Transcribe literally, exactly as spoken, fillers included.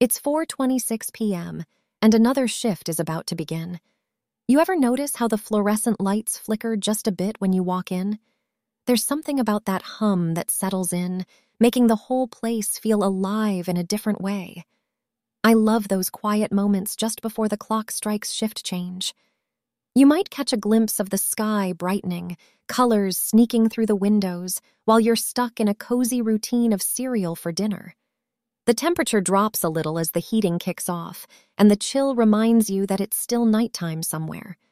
It's four twenty-six p m, and another shift is about to begin. You ever notice how the fluorescent lights flicker just a bit when you walk in? There's something about that hum that settles in, making the whole place feel alive in a different way. I love those quiet moments just before the clock strikes shift change. You might catch a glimpse of the sky brightening, colors sneaking through the windows, while you're stuck in a cozy routine of cereal for dinner. The temperature drops a little as the heating kicks off, and the chill reminds you that it's still nighttime somewhere.